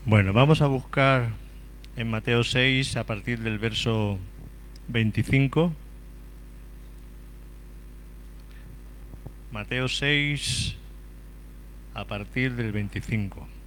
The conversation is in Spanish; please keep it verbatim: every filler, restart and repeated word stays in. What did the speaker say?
Bueno, vamos a buscar en Mateo seis a partir del verso veinticinco. Mateo seis a partir del veinticinco.